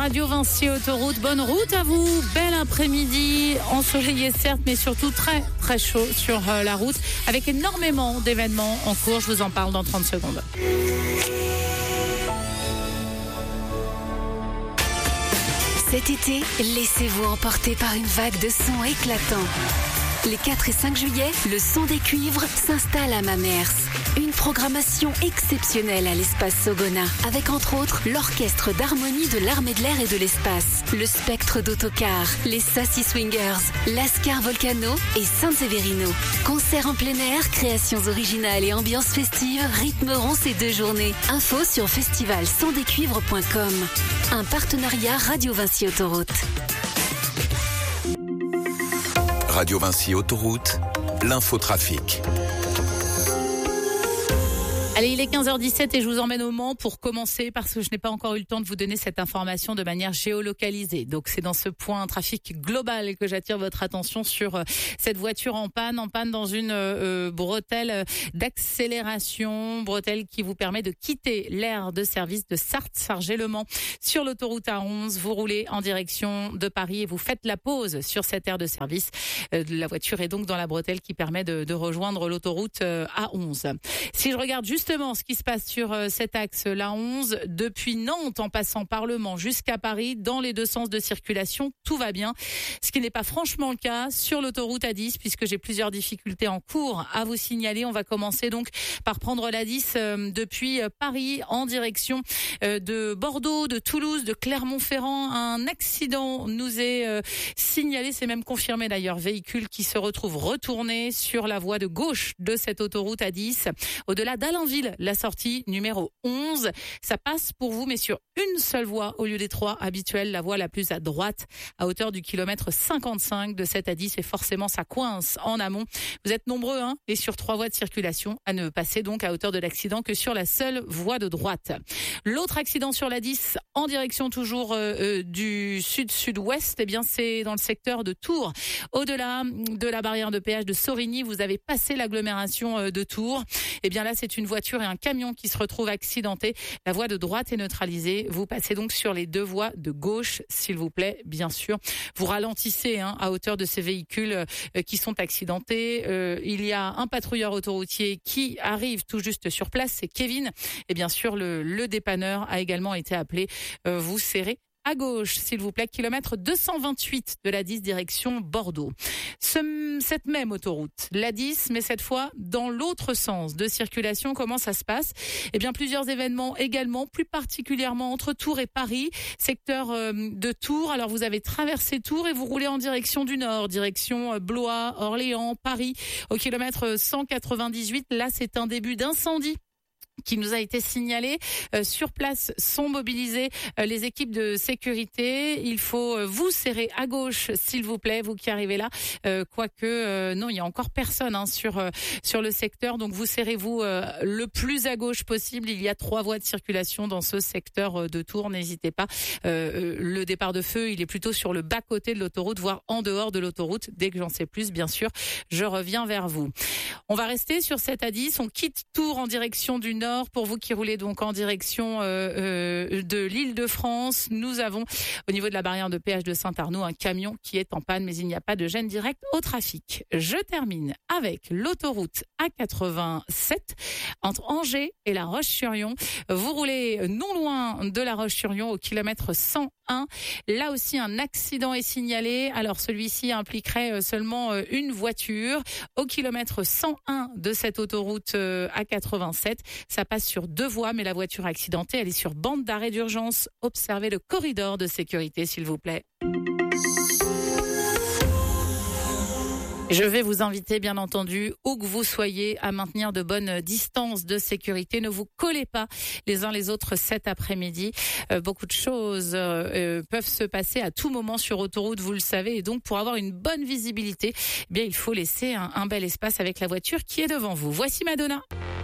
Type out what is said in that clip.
Radio Vinci Autoroute. Bonne route à vous. Bel après-midi, ensoleillé certes, mais surtout très très chaud sur la route, avec énormément d'événements en cours. Je vous en parle dans 30 secondes. Cet été, laissez-vous emporter par une vague de sons éclatants. Les 4 et 5 juillet, le son des cuivres s'installe à Mamers. Une programmation exceptionnelle à l'espace Sogona, avec entre autres l'orchestre d'harmonie de l'Armée de l'air et de l'espace, le Spectre d'Autocar, les Sassy Swingers, Lascar Volcano et San Severino. Concerts en plein air, créations originales et ambiances festives rythmeront ces 2 journées. Info sur festivalsondescuivres.com. Un partenariat Radio Vinci Autoroute. Radio Vinci Autoroute, l'infotrafic. Allez, il est 15h17 et je vous emmène au Mans pour commencer parce que je n'ai pas encore eu le temps de vous donner cette information de manière géolocalisée. Donc c'est dans ce point trafic global que j'attire votre attention sur cette voiture en panne dans une bretelle d'accélération, bretelle qui vous permet de quitter l'aire de service de Sarthe-Sargé-le-Mans. Sur l'autoroute A11, vous roulez en direction de Paris et vous faites la pause sur cette aire de service. La voiture est donc dans la bretelle qui permet de rejoindre l'autoroute A11. Si je regarde justement ce qui se passe sur cet axe, l'A11, depuis Nantes en passant par Le Mans jusqu'à Paris, dans les 2 sens de circulation, tout va bien. Ce qui n'est pas franchement le cas sur l'autoroute A10, puisque j'ai plusieurs difficultés en cours à vous signaler. On va commencer donc par prendre l'A10 depuis Paris en direction de Bordeaux, de Toulouse, de Clermont-Ferrand. Un accident nous est signalé, c'est même confirmé d'ailleurs. Véhicule qui se retrouve retourné sur la voie de gauche de cette autoroute A10, au-delà d'Allainville. La sortie numéro 11, ça passe pour vous, mais sur une seule voie au lieu des 3 habituelles, la voie la plus à droite, à hauteur du kilomètre 55 de cette A10, et forcément ça coince en amont. Vous êtes nombreux, et sur 3 voies de circulation, à ne passer donc à hauteur de l'accident que sur la seule voie de droite. L'autre accident sur la 10, en direction toujours du sud-sud-ouest, c'est dans le secteur de Tours. Au-delà de la barrière de péage de Sorigny, vous avez passé l'agglomération de Tours. Là, c'est une voiture et un camion qui se retrouvent accidentés. La voie de droite est neutralisée. Vous passez donc sur les 2 voies de gauche, s'il vous plaît, bien sûr. Vous ralentissez à hauteur de ces véhicules qui sont accidentés. Il y a un patrouilleur autoroutier qui arrive tout juste sur place, c'est Kevin. Et bien sûr, le dépanneur a également été appelé. Vous serrez à gauche, s'il vous plaît, kilomètre 228 de la 10 direction Bordeaux. Cette même autoroute, la 10, mais cette fois dans l'autre sens de circulation, comment ça se passe ? Plusieurs événements également, plus particulièrement entre Tours et Paris, secteur de Tours. Alors vous avez traversé Tours et vous roulez en direction du nord, direction Blois, Orléans, Paris, au kilomètre 198. Là, c'est un début d'incendie qui nous a été signalé. Sur place sont mobilisées les équipes de sécurité. Il faut vous serrer à gauche, s'il vous plaît, vous qui arrivez là. Quoique, non, il y a encore personne sur le secteur. Donc, vous serrez-vous le plus à gauche possible. Il y a 3 voies de circulation dans ce secteur de Tours. N'hésitez pas. Le départ de feu, il est plutôt sur le bas-côté de l'autoroute, voire en dehors de l'autoroute. Dès que j'en sais plus, bien sûr, je reviens vers vous. On va rester sur cette A10. On quitte Tours en direction du nord. Pour vous qui roulez donc en direction de l'Île-de-France, nous avons au niveau de la barrière de péage de Saint-Arnaud un camion qui est en panne, mais il n'y a pas de gêne directe au trafic. Je termine avec l'autoroute A87 entre Angers et La Roche-sur-Yon. Vous roulez non loin de La Roche-sur-Yon au kilomètre 101. Là aussi, un accident est signalé. Alors celui-ci impliquerait seulement une voiture au kilomètre 101 de cette autoroute A87. Ça passe sur 2 voies, mais la voiture accidentée, elle est sur bande d'arrêt d'urgence. Observez le corridor de sécurité, s'il vous plaît. Je vais vous inviter, bien entendu, où que vous soyez, à maintenir de bonnes distances de sécurité. Ne vous collez pas les uns les autres cet après-midi. Beaucoup de choses peuvent se passer à tout moment sur autoroute, vous le savez. Et donc, pour avoir une bonne visibilité, il faut laisser un bel espace avec la voiture qui est devant vous. Voici Madonna.